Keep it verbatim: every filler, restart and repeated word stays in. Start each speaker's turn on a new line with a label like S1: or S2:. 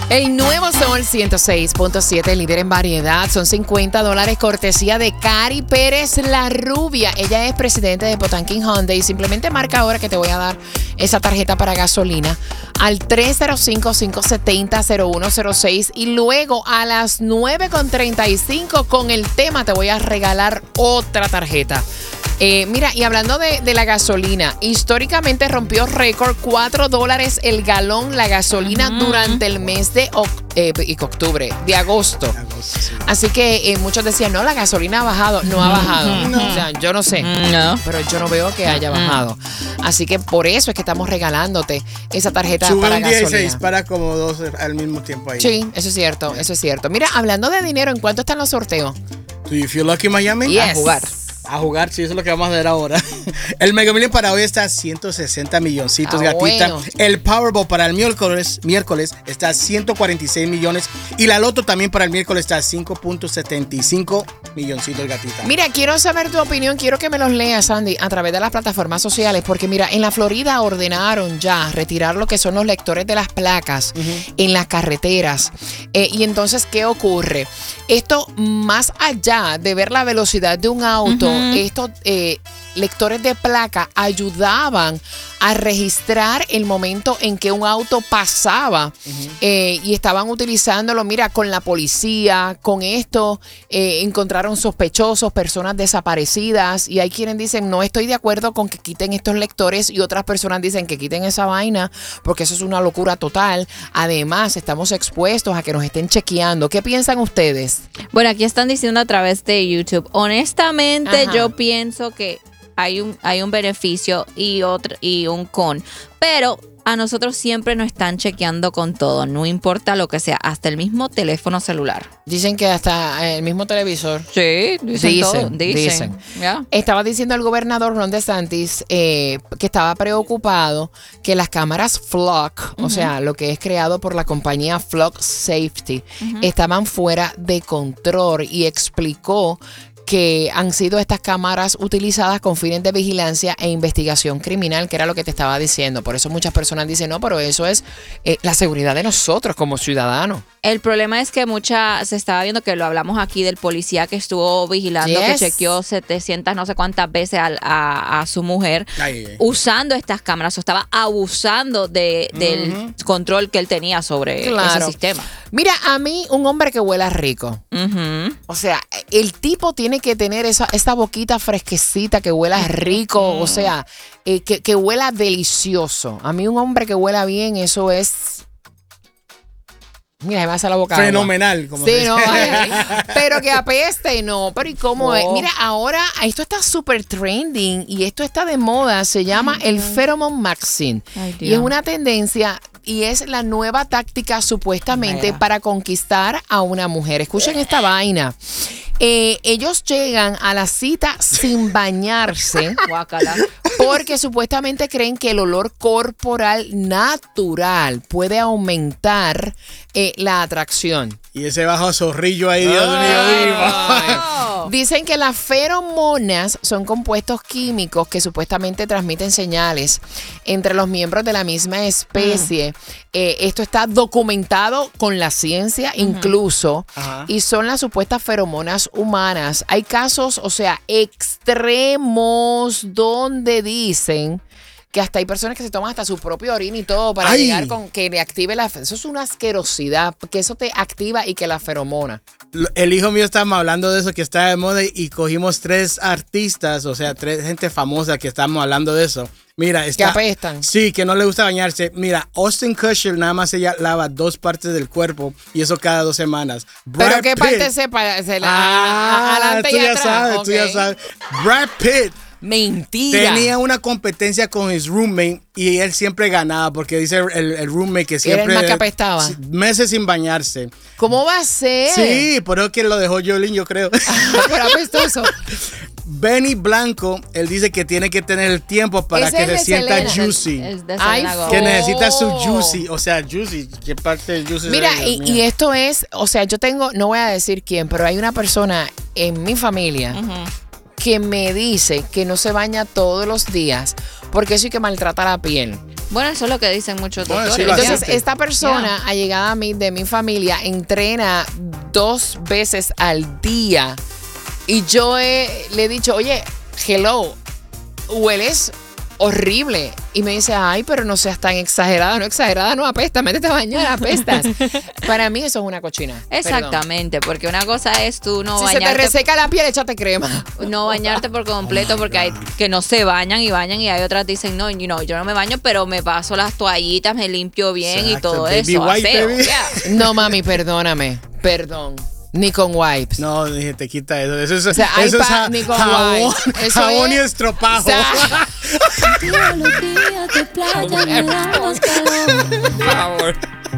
S1: El nuevo Sol ciento seis punto siete, líder en variedad. Son cincuenta dólares cortesía de Cari Pérez la Rubia. Ella es presidente de Potanquín Hyundai. Simplemente marca ahora que te voy a dar esa tarjeta para gasolina al tres cero cinco, cinco siete cero, cero uno cero seis. Y luego a las nueve con treinta y cinco con el tema te voy a regalar otra tarjeta. Eh, mira, y hablando de, de la gasolina, históricamente rompió récord cuatro dólares el galón la gasolina uh-huh. durante el mes de eh, y octubre, de agosto. agosto sí. Así que eh, muchos decían, no, la gasolina ha bajado. No ha bajado. No. O sea, yo no sé, no. pero yo no veo que haya bajado. Así que por eso es que estamos regalándote esa tarjeta
S2: Sube
S1: para
S2: un día
S1: gasolina.
S2: y se dispara como dos al mismo tiempo ahí.
S1: Sí, eso es cierto, eso es cierto. Mira, hablando de dinero, ¿en cuánto están los sorteos?
S2: Do you feel lucky Miami?
S1: Yes.
S2: A jugar. A jugar, sí, eso es lo que vamos a ver ahora. El Mega Million para hoy está a ciento sesenta milloncitos, ah, gatita. Bueno. El Powerball para el miércoles, miércoles está a ciento cuarenta y seis millones. Y la Loto también para el miércoles está a cinco punto setenta y cinco milloncitos, gatita.
S1: Mira, quiero saber tu opinión. Quiero que me los leas, Sandy, a través de las plataformas sociales. Porque mira, en la Florida ordenaron ya retirar lo que son los lectores de las placas uh-huh. en las carreteras. Eh, y entonces, ¿qué ocurre? Esto, más allá de ver la velocidad de un auto, uh-huh. estos eh, lectores de placa ayudaban a registrar el momento en que un auto pasaba uh-huh. eh, y estaban utilizándolo, mira, con la policía, con esto eh, encontraron sospechosos, personas desaparecidas, y hay quienes dicen, no estoy de acuerdo con que quiten estos lectores, y otras personas dicen que quiten esa vaina porque eso es una locura total. Además, estamos expuestos a que nos estén chequeando. ¿Qué piensan ustedes?
S3: Bueno, aquí están diciendo a través de YouTube. Honestamente, Ajá. yo pienso que hay un, hay un beneficio y otro y un con, pero a nosotros siempre nos están chequeando con todo, no importa lo que sea, hasta el mismo teléfono celular.
S1: Dicen que hasta el mismo televisor.
S3: Sí, dicen,
S1: dicen.
S3: todo, dicen.
S1: dicen.
S3: Yeah.
S1: Estaba diciendo el gobernador Ron DeSantis eh, que estaba preocupado que las cámaras Flock, uh-huh. o sea, lo que es creado por la compañía Flock Safety, uh-huh. estaban fuera de control, y explicó que han sido estas cámaras utilizadas con fines de vigilancia e investigación criminal, que era lo que te estaba diciendo. Por eso muchas personas dicen, no, pero eso es eh, la seguridad de nosotros como ciudadanos.
S3: El problema es que mucha, se estaba viendo que lo hablamos aquí del policía que estuvo vigilando, yes. que chequeó setecientas no sé cuántas veces a, a, a su mujer ay, ay. usando estas cámaras, o estaba abusando de, del uh-huh. control que él tenía sobre claro. ese sistema.
S1: Mira, a mí un hombre que huela rico, uh-huh. o sea, el tipo tiene que tener esa, esa boquita fresquecita que huela rico, uh-huh. o sea, eh, que, que huela delicioso. A mí un hombre que huela bien, eso es... Mira, me hace la boca
S2: fenomenal,
S1: agua.
S2: Como
S1: sí,
S2: se
S1: no, ay, pero que apeste, no. Pero ¿y cómo oh. es? Mira, ahora esto está súper trending y esto está de moda. Se llama ay, el Pheromone Maxine. Ay, y es una tendencia y es la nueva táctica supuestamente Mira. para conquistar a una mujer. Escuchen esta vaina. Eh, ellos llegan a la cita sin bañarse porque supuestamente creen que el olor corporal natural puede aumentar eh, la atracción.
S2: Y ese bajo zorrillo ahí, Dios mío.
S1: Dicen que las feromonas son compuestos químicos que supuestamente transmiten señales entre los miembros de la misma especie. Mm. Eh, esto está documentado con la ciencia uh-huh. incluso. Uh-huh. Y son las supuestas feromonas humanas. Hay casos, o sea, extremos donde dicen que hasta hay personas que se toman hasta su propio orina y todo para Ay. llegar con que le active la... Eso es una asquerosidad, que eso te activa y que la feromona.
S2: El hijo mío estábamos hablando de eso, que está de moda, y cogimos tres artistas, o sea, tres gente famosa que estábamos hablando de eso. Mira, está,
S1: que apestan.
S2: Sí, que no le gusta bañarse. Mira, Austin Kutcher nada más ella lava dos partes del cuerpo y eso cada dos semanas.
S1: Brad ¿Pero qué Pitt, parte se, se la,
S2: ah,
S1: adelante
S2: tú
S1: y
S2: ya
S1: atrás?
S2: sabes,
S1: okay.
S2: tú ya sabes. Brad Pitt.
S1: Mentira.
S2: Tenía una competencia con his roommate y él siempre ganaba porque dice el, el roommate que siempre...
S1: Era el más que apestaba.
S2: Meses sin bañarse.
S1: ¿Cómo va a ser?
S2: Sí, por eso que lo dejó Jolene, yo creo.
S1: Pero apestoso.
S2: Benny Blanco, él dice que tiene que tener el tiempo para
S1: Ese
S2: que
S1: es
S2: se
S1: de
S2: sienta
S1: Selena.
S2: juicy.
S3: Es de
S1: Ay,
S2: que necesita su juicy, o sea, juicy. ¿Qué parte del juicy?
S1: Mira,
S2: de
S1: y, y esto es, o sea, yo tengo, no voy a decir quién, pero hay una persona en mi familia uh-huh. que me dice que no se baña todos los días porque eso hay que maltrata la piel.
S3: Bueno, eso es lo que dicen muchos doctores.
S2: Bueno, sí,
S1: Entonces, esta persona yeah. allegada a mí de mi familia entrena dos veces al día. Y yo he, le he dicho, oye, hello, hueles horrible. Y me dice, ay, pero no seas tan exagerada. No, exagerada no apesta, métete a bañar, apestas. Para mí eso es una cochina.
S3: Exactamente, Perdón. Porque una cosa es tú no
S1: si
S3: bañarte.
S1: Si se te reseca la piel, échate crema.
S3: No bañarte por completo, porque hay que no se bañan y bañan, y hay otras que dicen, no, you know, yo no me baño, pero me paso las toallitas, me limpio bien. Exacto, y todo baby eso. White, aseo, yeah.
S1: No, mami, perdóname. Perdón. Ni con wipes.
S2: No, dije, te quita eso. Eso es,
S1: o sea,
S2: eso es ja,
S1: ni con
S2: jabón,
S1: wipes.
S2: jabón es, y estropajo.
S1: Por favor.